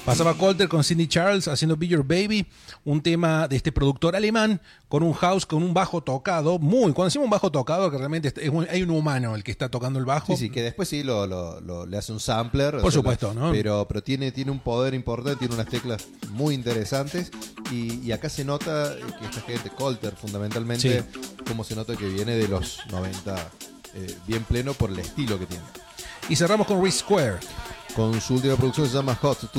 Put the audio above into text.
Pasaba Colter con Cindy Charles haciendo Be Your Baby, un tema de este productor alemán con un house, con un bajo tocado, cuando decimos un bajo tocado, que realmente hay un humano el que está tocando el bajo. Sí, que después sí le hace un sampler. Por supuesto, ¿no? Pero tiene un poder importante, tiene unas teclas muy interesantes y acá se nota que esta gente, Colter fundamentalmente, como se nota que viene de los 90 bien pleno por el estilo que tiene. Y cerramos con Reese Square. Con su última producción se llama Hot